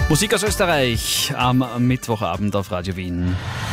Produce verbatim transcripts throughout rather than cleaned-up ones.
Musik aus Österreich am Mittwochabend auf Radio Wien.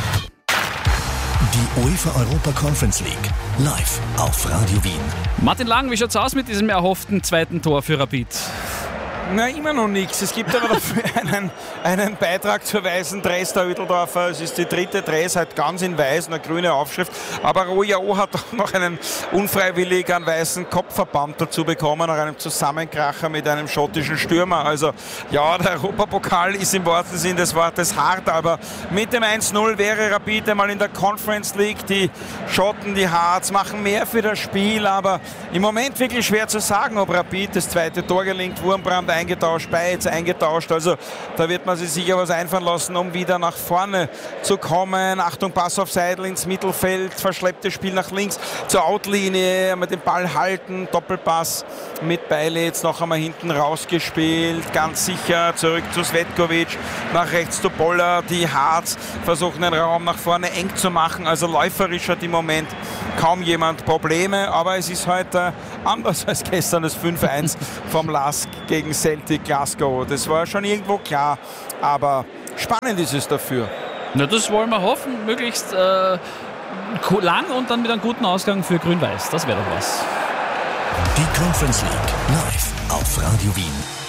Die UEFA Europa Conference League live auf Radio Wien. Martin Lang, wie schaut's aus mit diesem erhofften zweiten Tor für Rapid? Na, immer noch nichts. Es gibt aber dafür einen, einen Beitrag zur weißen Dress der Ödeldorfer. Es ist die dritte Dress, halt ganz in weiß, eine grüne Aufschrift. Aber Royao hat auch noch einen unfreiwillig einen weißen Kopfverband dazu bekommen, nach einem Zusammenkracher mit einem schottischen Stürmer. Also ja, der Europapokal ist im wahrsten Sinn des Wortes hart, aber mit dem eins null wäre Rapid einmal in der Conference League. Die Schotten, die Harz machen mehr für das Spiel, aber im Moment wirklich schwer zu sagen, ob Rapid das zweite Tor gelingt. Wurmbrand eingetauscht, Beitz eingetauscht, also da wird man sich sicher was einfallen lassen, um wieder nach vorne zu kommen. Achtung, Pass auf Seidel ins Mittelfeld, verschlepptes Spiel nach links zur Outlinie, mit dem Ball halten, Doppelpass mit Beile, jetzt noch einmal hinten rausgespielt, ganz sicher zurück zu Svetkovic, nach rechts zu Boller, die Harz versuchen den Raum nach vorne eng zu machen, also läuferisch hat im Moment kaum jemand Probleme, aber es ist heute anders als gestern das fünf eins vom Lask gegen Celtic Glasgow. Das war schon irgendwo klar, aber spannend ist es dafür. Na, das wollen wir hoffen, möglichst äh, lang und dann mit einem guten Ausgang für Grün-Weiß. Das wäre doch was. Die Conference League live auf Radio Wien.